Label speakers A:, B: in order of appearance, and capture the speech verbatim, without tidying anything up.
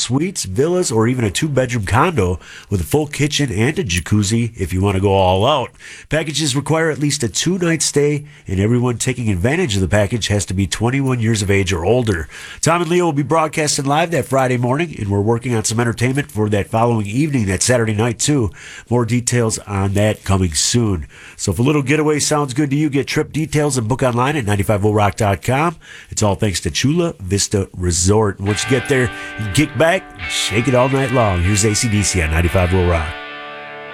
A: suites, villas, or even a two-bedroom condo with a full kitchen and a jacuzzi if you want to go all out. Packages require at least a two-night stay, and everyone taking advantage of the package has to be twenty-one years of age or older. Tom and Leo will be broadcasting live that Friday morning, and we're working on some entertainment for that following evening, that Saturday night, too. More details on that coming soon. So if a little getaway sounds good to you, get trip details and book online at nine five oh rock dot com. It's all thanks to Chula Vista Resort. And once you get there, you kick back and shake it all night long. Here's A C D C on nine five oh Rock.